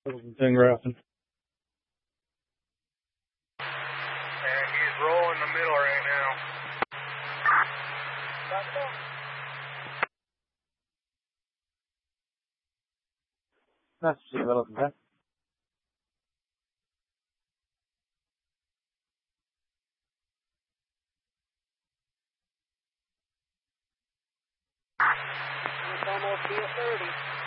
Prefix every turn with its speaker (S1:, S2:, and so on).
S1: Thing roughing.
S2: And he's rolling the middle right now.
S1: That's just developing that.
S2: It's almost be a 30.